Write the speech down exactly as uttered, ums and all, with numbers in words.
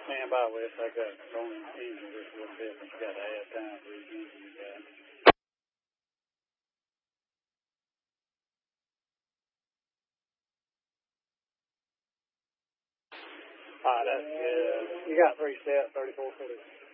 Stand by, Wes. I got on engine just a little bit, but you got to add time for each engine you got. All right, that's good. You got three steps, thirty-four footage.